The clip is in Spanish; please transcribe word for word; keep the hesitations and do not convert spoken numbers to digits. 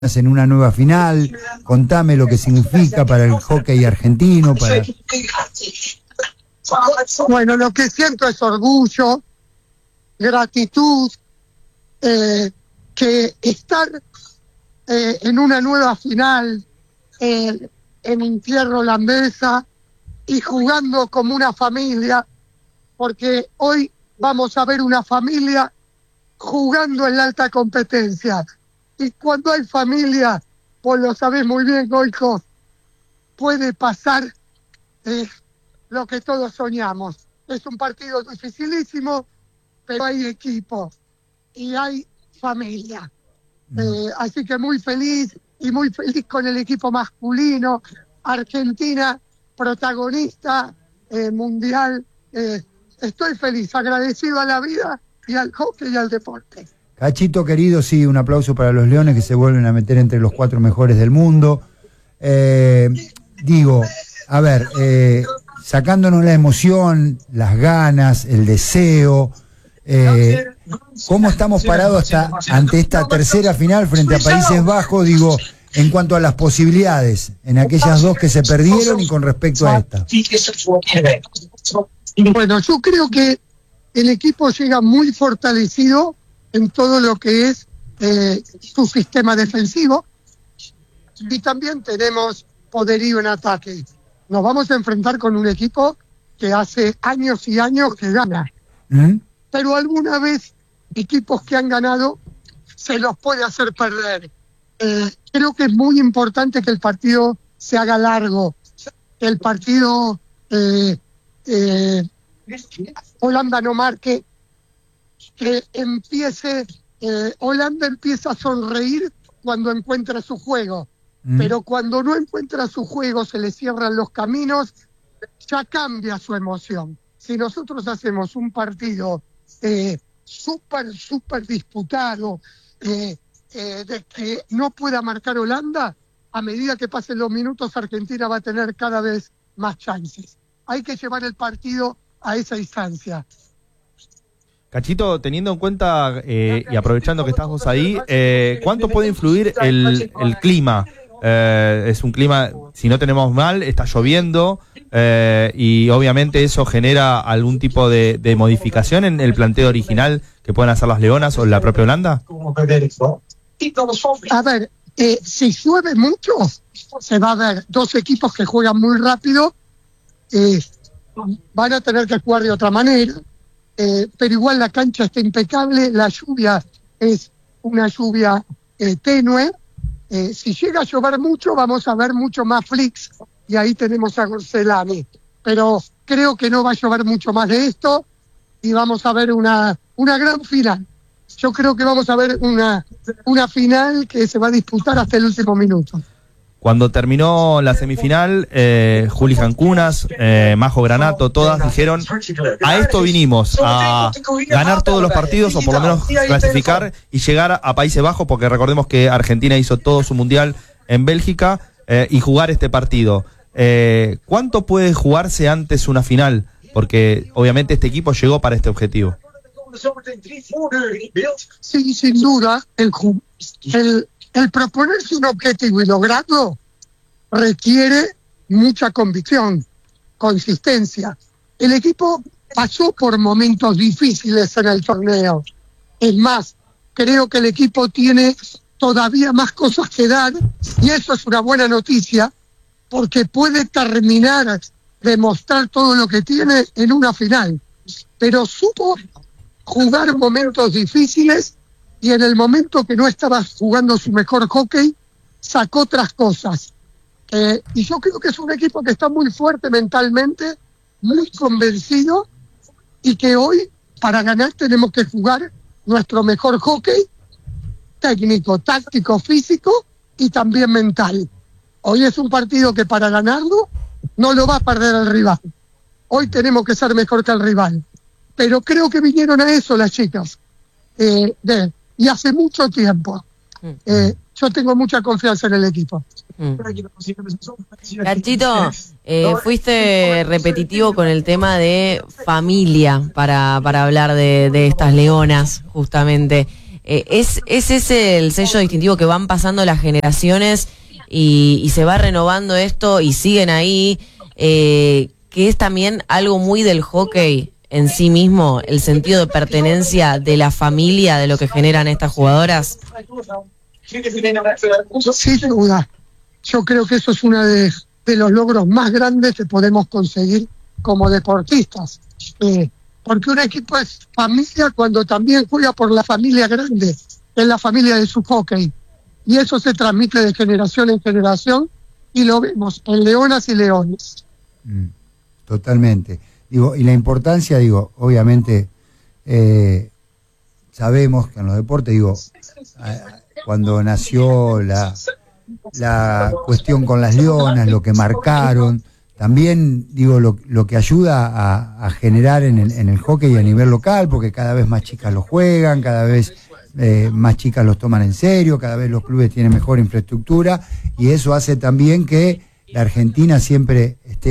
en una nueva final. Contame lo que significa para el hockey argentino. Para... Bueno, lo que siento es orgullo, gratitud, eh, que estar eh, en una nueva final eh, en un tierra holandesa y jugando como una familia, porque hoy vamos a ver una familia jugando en la alta competencia. Y cuando hay familia, vos lo sabés muy bien, Goico, puede pasar eh, lo que todos soñamos. Es un partido dificilísimo, pero hay equipo y hay familia. Eh, así que muy feliz y muy feliz con el equipo masculino. Argentina, protagonista eh, mundial. Eh, estoy feliz, agradecido a la vida y al hockey y al deporte. Cachito querido, sí, un aplauso para los Leones que se vuelven a meter entre los cuatro mejores del mundo. Eh, digo, a ver, eh, sacándonos la emoción, las ganas, el deseo, eh, ¿cómo estamos parados hasta ante esta tercera final frente a Países Bajos? Digo, en cuanto a las posibilidades, en aquellas dos que se perdieron y con respecto a esta. Bueno, yo creo que el equipo llega muy fortalecido en todo lo que es eh, su sistema defensivo, y también tenemos poderío en ataque. Nos vamos a enfrentar con un equipo que hace años y años que gana, ¿Mm? pero alguna vez equipos que han ganado se los puede hacer perder. Eh, creo que es muy importante que el partido se haga largo, que el partido eh, eh, Holanda no marque, que empiece, eh, Holanda empieza a sonreír cuando encuentra su juego, mm. pero cuando no encuentra su juego, se le cierran los caminos, ya cambia su emoción. Si nosotros hacemos un partido eh, súper, súper disputado, eh, eh, de que no pueda marcar Holanda, a medida que pasen los minutos, Argentina va a tener cada vez más chances. Hay que llevar el partido a esa instancia. Cachito, teniendo en cuenta eh, y aprovechando que estamos ahí, eh, ¿cuánto puede influir el, el clima? Eh, es un clima, si no tenemos mal, está lloviendo eh, y obviamente eso genera algún tipo de, de modificación en el planteo original que puedan hacer las Leonas o la propia Holanda. A ver, eh, si llueve mucho, se va a ver dos equipos que juegan muy rápido, eh, van a tener que jugar de otra manera. Eh, pero igual la cancha está impecable, la lluvia es una lluvia eh, tenue. Eh, si llega a llover mucho, vamos a ver mucho más flicks, y ahí tenemos a Gorcelani. Pero creo que no va a llover mucho más de esto, y vamos a ver una, una gran final. Yo creo que vamos a ver una, una final que se va a disputar hasta el último minuto. Cuando terminó la semifinal, eh, Juli Jancunas, eh, Majo Granato, todas dijeron, a esto vinimos, a ganar todos los partidos o por lo menos clasificar y llegar a Países Bajos, porque recordemos que Argentina hizo todo su mundial en Bélgica eh, y jugar este partido. Eh, ¿Cuánto puede jugarse antes una final? Porque obviamente este equipo llegó para este objetivo. Sí, sin duda, el, el El proponerse un objetivo y lograrlo requiere mucha convicción, consistencia. El equipo pasó por momentos difíciles en el torneo. Es más, creo que el equipo tiene todavía más cosas que dar, y eso es una buena noticia, porque puede terminar de mostrar todo lo que tiene en una final. Pero supo jugar momentos difíciles, y en el momento que no estaba jugando su mejor hockey, sacó otras cosas. Eh, y yo creo que es un equipo que está muy fuerte mentalmente, muy convencido, y que hoy, para ganar, tenemos que jugar nuestro mejor hockey, técnico, táctico, físico y también mental. Hoy es un partido que para ganarlo no lo va a perder el rival. Hoy tenemos que ser mejor que el rival. Pero creo que vinieron a eso las chicas. Eh, de... Y hace mucho tiempo. Eh, yo tengo mucha confianza en el equipo. Mm. Cachito, eh, fuiste repetitivo con el tema de familia para, para hablar de, de estas leonas, justamente. Eh, ¿es, ¿Es ese el sello distintivo que van pasando las generaciones y, y se va renovando esto y siguen ahí? Eh, que es también algo muy del hockey en sí mismo, el sentido de pertenencia de la familia, de lo que generan estas jugadoras. Sin duda. Yo creo que eso es uno de, de los logros más grandes que podemos conseguir como deportistas. Eh, porque un equipo es familia cuando también juega por la familia grande, es la familia de su hockey. Y eso se transmite de generación en generación y lo vemos en leonas y leones. Mm, totalmente. Digo, y la importancia, digo, obviamente, eh, sabemos que en los deportes, digo, eh, cuando nació la, la cuestión con las leonas, lo que marcaron, también, digo, lo, lo que ayuda a, a generar en el, en el hockey a nivel local, porque cada vez más chicas lo juegan, cada vez eh, más chicas los toman en serio, cada vez los clubes tienen mejor infraestructura, y eso hace también que la Argentina siempre